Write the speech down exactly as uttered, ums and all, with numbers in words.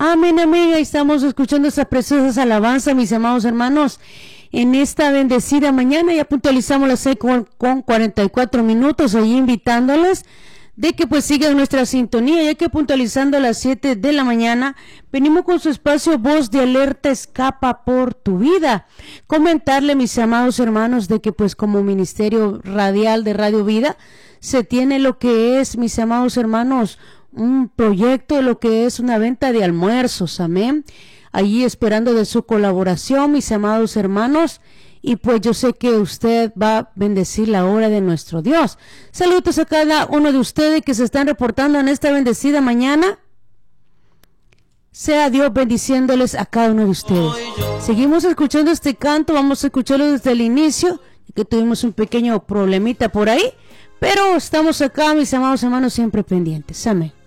Amén, amén. Ahí estamos escuchando esas preciosas alabanzas, mis amados hermanos, en esta bendecida mañana. Ya puntualizamos las seis con, con cuarenta y cuatro minutos, ahí invitándoles de que pues sigan nuestra sintonía, ya que puntualizando a las siete de la mañana, venimos con su espacio Voz de Alerta Escapa por tu Vida. Comentarle, mis amados hermanos, de que pues como ministerio radial de Radio Vida, se tiene lo que es, mis amados hermanos, un proyecto de lo que es una venta de almuerzos, amén. Allí esperando de su colaboración, mis amados hermanos, y pues yo sé que usted va a bendecir la obra de nuestro Dios. Saludos a cada uno de ustedes que se están reportando en esta bendecida mañana. Sea Dios bendiciéndoles a cada uno de ustedes. Seguimos escuchando este canto, vamos a escucharlo desde el inicio, que tuvimos un pequeño problemita por ahí, pero estamos acá, mis amados hermanos, siempre pendientes. Amén.